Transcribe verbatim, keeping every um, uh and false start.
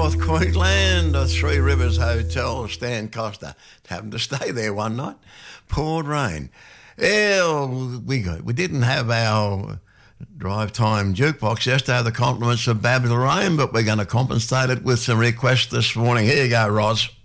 North Queensland, the Three Rivers Hotel, Stan Costa happened to stay there one night. Poured rain. Yeah, we got, we didn't have our drive time jukebox yesterday, the compliments of Babs Lorraine, but we're going to compensate it with some requests this morning. Here you go, Roz.